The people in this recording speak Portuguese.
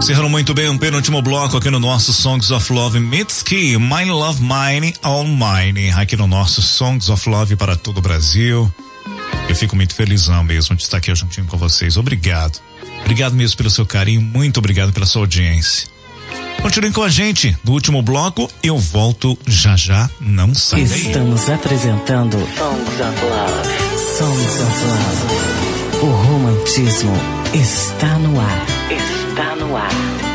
Encerrando muito bem um penúltimo bloco aqui no nosso Songs of Love Mitski, My Love Mine, All Mine, aqui no nosso Songs of Love para todo o Brasil. Eu fico muito felizão mesmo de estar aqui juntinho com vocês. Obrigado. Obrigado mesmo pelo seu carinho, muito obrigado pela sua audiência. Continuem com a gente. No último bloco, eu volto já, não sai daí. Estamos apresentando Songs of Love. Songs of Love. O romantismo está no ar. Está no ar.